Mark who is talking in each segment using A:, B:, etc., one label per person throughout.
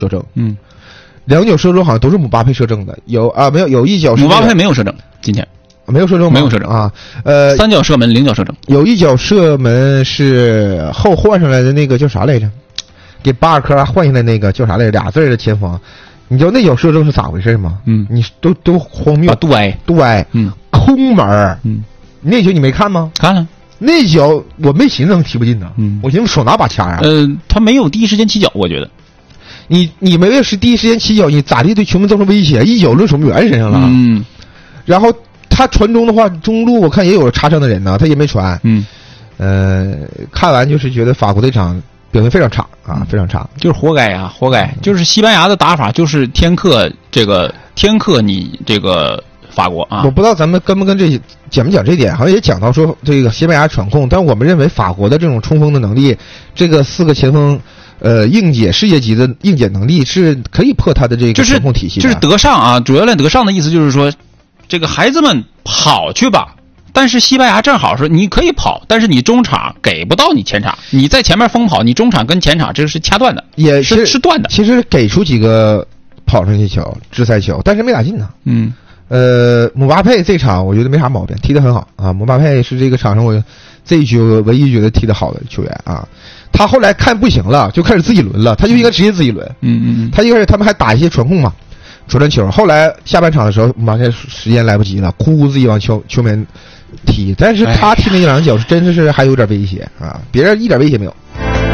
A: 射正，2脚射正好像都是姆巴佩射正的，没有，有一脚是
B: 姆巴佩没有射正，今天
A: 没有射正吗？
B: 没有射正
A: 啊。
B: 3脚射门0脚射正，
A: 有一脚射门是后换上来的那个叫啥来着？给巴尔科换下来那个叫啥来着？2字的前锋，你知道那脚射正是咋回事吗？你都荒谬。
B: 杜埃，
A: 空门，那球你没看吗？
B: 看了。
A: 那脚我没寻思能踢不进呢，我寻思手拿把掐啊。
B: 他没有第一时间起脚，我觉得。
A: 你没有第一时间起脚，你咋地对球门造成威胁？一脚抡守门员身上了。然后他传中的话，中路我看也有插上的人呢，他也没传。看完就是觉得法国队场表现非常差啊，非常差，
B: 就是活该啊，活该！就是西班牙的打法就是天克你这个法国啊。我
A: 不知道咱们跟不跟这讲不讲这点，好像也讲到说这个西班牙传控，但我们认为法国的这种冲锋的能力，这个4个前锋。世界级的硬解能力是可以破他的这个传控体系的，
B: 就是德尚啊，主教练德尚的意思就是说，这个孩子们跑去吧，但是西班牙正好说你可以跑，但是你中场给不到你前场，你在前面疯跑，你中场跟前场这是掐断的，
A: 也
B: 是断的。
A: 其实给出几个跑上去球、直塞球，但是没打进呢。姆巴佩这场我觉得没啥毛病，踢得很好啊。姆巴佩是这个场上我这一局唯一觉得踢得好的球员啊。他后来看不行了，就开始自己轮了，他就应该直接自己轮。他一开始他们还打一些传控嘛，传球。后来下半场的时候，姆巴佩时间来不及了，哭自己往球门踢。但是他踢那2脚是真的是还有点威胁啊，别人一点威胁没有。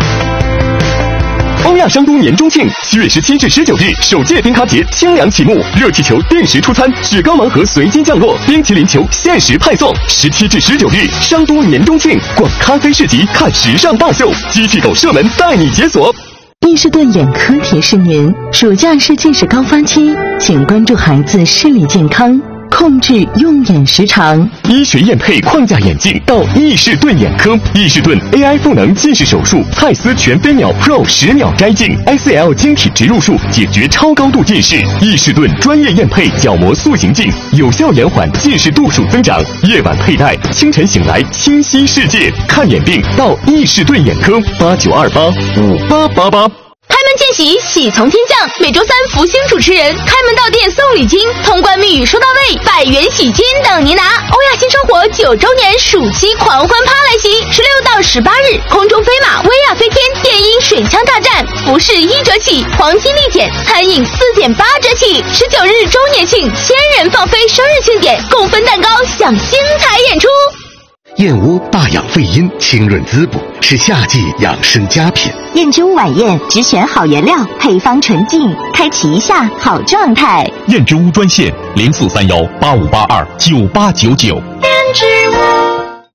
C: 欧亚商都年中庆，7月17至19日，首届冰咖节清凉启幕，热气球定时出餐，雪糕盲盒随机降落，冰淇淋球限时派送。17至19日，商都年中庆，逛咖啡市集，看时尚大秀，机器狗射门带你解锁。
D: 伊士顿眼科提示您，暑假是近视高发期，请关注孩子视力健康，控制用眼时长。
C: 医学验配框架眼镜到伊士顿眼科，伊士顿 AI 赋能近视手术，蔡司全飞秒 Pro 10秒摘镜 ，SL 晶体植入术解决超高度近视。伊士顿专业验配角膜塑形镜，有效延缓近视度数增长。夜晚佩戴，清晨醒来清晰世界。看眼病到伊士顿眼科，89285888。
E: 开门见喜，喜从天降。每周3福星主持人开门到店送礼金，通关密语说到位，100元喜金等您拿。欧亚新生活9周年暑期狂欢趴来袭，16到18日，空中飞马、薇娅飞天、电音水枪大战，服饰1折起，黄金立减，餐饮4.8折起。19日周年庆，1000人放飞生日庆典，共分蛋糕，享精彩演出。
F: 燕窝大养肺阴，清润滋补，是夏季养生佳品。
D: 燕之屋晚宴只选好原料，配方纯净，开启一下好状态。
C: 燕之屋专线043185829899。
E: 燕之屋。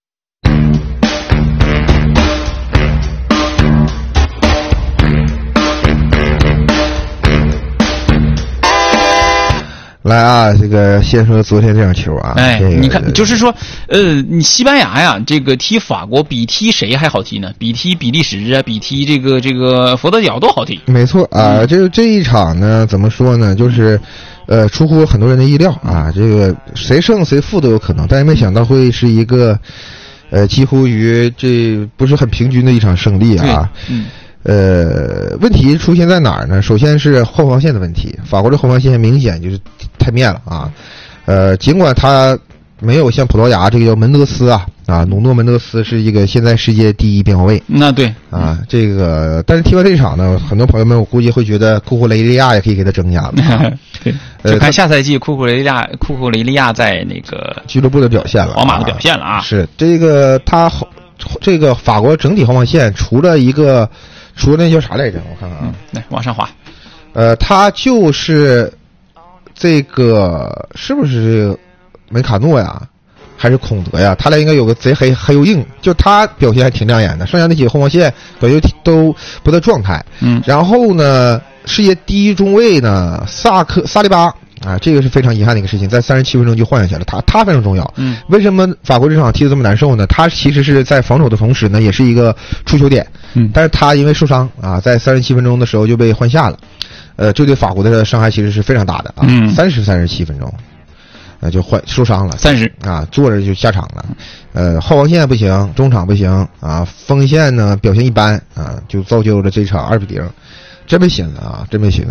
A: 来啊，这个先说昨天这场球啊，
B: 你看，就是说，你西班牙呀，这个踢法国比踢谁还好踢呢？比踢比利时啊，比踢这个佛得角都好踢。
A: 没错啊，这一场呢，怎么说呢？就是出乎很多人的意料啊，这个谁胜谁负都有可能，但是没想到会是一个几乎于这不是很平均的一场胜利啊。问题出现在哪儿呢？首先是后防线的问题，法国的后防线明显就是太面了啊。尽管他没有像葡萄牙这个叫门德斯努诺门德斯是一个现在世界第1边后卫。
B: 那对
A: 啊，这个但是踢完这一场呢，很多朋友们我估计会觉得库库雷利亚也可以给他争一下子。
B: 对，就看下赛季库库雷利亚在那个
A: 俱乐部的表现了，
B: 皇马的表现了啊。
A: 是这个这个法国整体后防线除了那叫啥来着？我看看啊，
B: 来往上滑。
A: 他就是这个是不是这个梅卡诺呀，还是孔德呀？他俩应该有个贼黑又硬，就他表现还挺亮眼的。剩下那几个后防线表现都不在状态。然后呢，世界第1中卫呢，萨利巴啊，这个是非常遗憾的一个事情，在37分钟就换下去了。他非常重要。为什么法国这场踢得这么难受呢？他其实是在防守的同时呢，也是一个出球点。但是他因为受伤啊，在37分钟的时候就被换下了。这对法国的伤害其实是非常大的啊。37分钟，就受伤了。30啊，坐着就下场了。后防线不行，中场不行啊，锋线呢表现一般啊，就造就了这场2-0。 真没寻思啊，真没寻思。